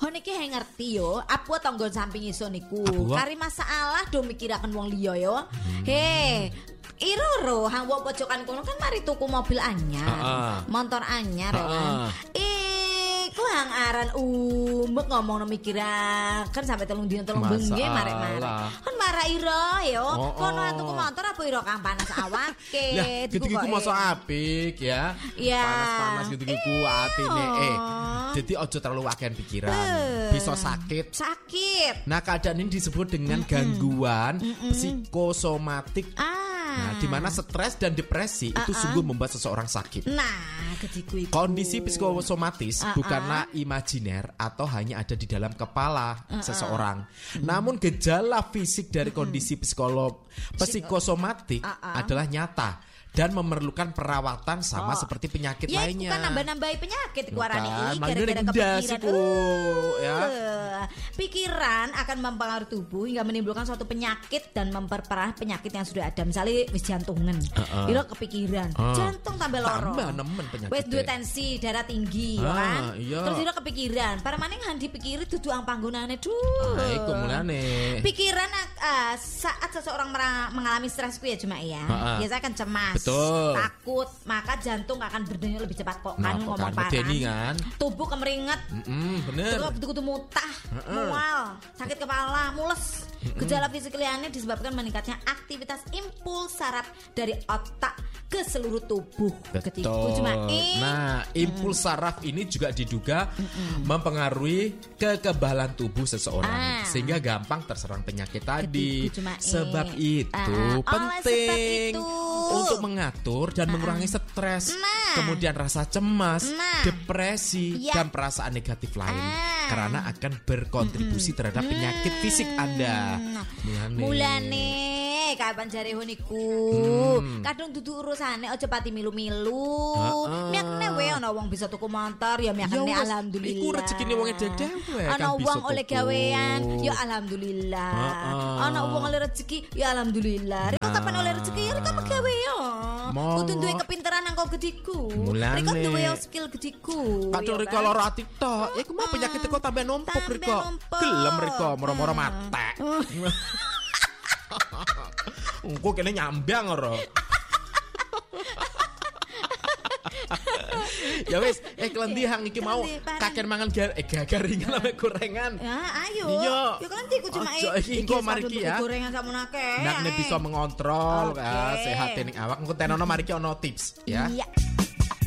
niki ngerti yo, apa tanggon samping iso niku. Apa? Kari masalah do mikiraken wong liya yo. He, Iroro, hang wong pojokan kono kan mari tuku mobil anyar, motor anyar ya kan. Iku hang aran umek ngomong mikiraken sampai telung dina telung bengi marek-marek. Kan marah ira yo. Kono tuku motor apa ira kang panas awake. Lah, gitu iku mosok apik ya. Panas-panas gitu iku atine. Jadi ojo terlalu wakean pikiran. Bisa sakit. Nah, keadaan ini disebut dengan gangguan psikosomatik. Nah, di mana stres dan depresi itu sungguh membuat seseorang sakit. Nah, ketiku iku. Kondisi psikosomatis bukanlah imajiner atau hanya ada di dalam kepala seseorang. Namun gejala fisik dari kondisi psikosomatik adalah nyata dan memerlukan perawatan sama seperti penyakit lainnya. Ya, bukan nambah-nambahi penyakit kuarane iki gara-gara kepikiran. Ya. Pikiran akan mempengaruhi tubuh hingga menimbulkan suatu penyakit dan memperparah penyakit yang sudah ada. Misalnya wis jantungan. Ira kepikiran, jantung tambah loro. Tambah nemen penyakit. Wis duwe tensi, darah tinggi, kan? Iya. Terus ira kepikiran, paremane hang dipikiri dudu ang panggonane. Iku mulane. Pikiran saat seseorang mengalami stres ku ya cuma ya. Biasanya akan cemas. Betul. Takut, maka jantung akan berdenyut lebih cepat kok. Kan ngomong parah. Kan? Tubuh kemeringet. Bener. Terus kudu mutah, mual, sakit kepala, mules. Gejala fisik liane disebabkan meningkatnya aktivitas impuls saraf dari otak ke seluruh tubuh. Betul. Nah, impuls saraf ini juga diduga mempengaruhi kekebalan tubuh seseorang sehingga gampang terserang penyakit tadi. Sebab itu penting untuk mengatur dan mengurangi stres, kemudian rasa cemas, depresi, dan perasaan negatif lain karena akan berkontribusi terhadap penyakit fisik Anda. Mulane kapan jare niku kadung dudu urusane aja pati milu-milu. Miakne wae ana wong bisa tuku motor ya miakne alhamdulillah. Iku rezekine wong dhewe ana wong oleh gawean ya alhamdulillah. Ana wong oleh rezeki ya alhamdulillah. Riko kapan oleh rezeki ya riko gawe yo. Kudu duwe kepinteran nang kok gediku. Riko duwe skill gediku. Kadung riko lara ati tok. Iku mau penyakit kok tambah numpuk riko. Gelem riko moro-moro matek. Engko kene nyambang ora. Ya wis, klendi hang iki mau kaken mangan garingan sampe gorengan. Ya, ayo. Iya. Ya klendi ku cuma iki engko mari iki ya. Gorengan sakmono akeh. Nek bisa mengontrol sehat ning awak, engko tenono mari iki ono tips ya. Iya.